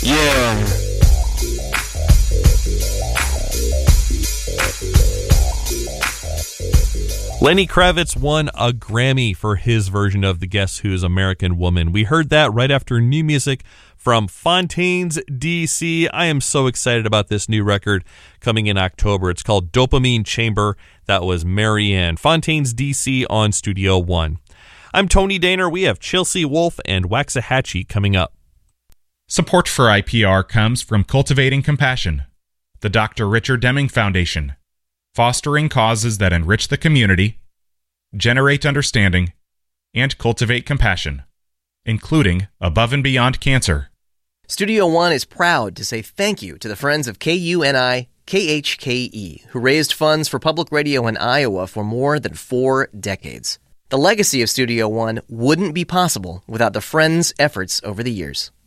Yeah. Lenny Kravitz won a Grammy for his version of the Guess Who's American Woman. We heard that right after new music from Fontaines DC. I am so excited about this new record coming in October. It's called Dopamine Chamber. That was Marianne. Fontaines DC on Studio One. I'm Tony Daner. We have Chelsea Wolfe and Waxahachie coming up. Support for IPR comes from Cultivating Compassion, the Dr. Richard Deming Foundation, fostering causes that enrich the community, generate understanding, and cultivate compassion, including Above and Beyond Cancer. Studio One is proud to say thank you to the friends of KUNI KHKE, who raised funds for public radio in Iowa for more than 4 decades. The legacy of Studio One wouldn't be possible without the friends' efforts over the years.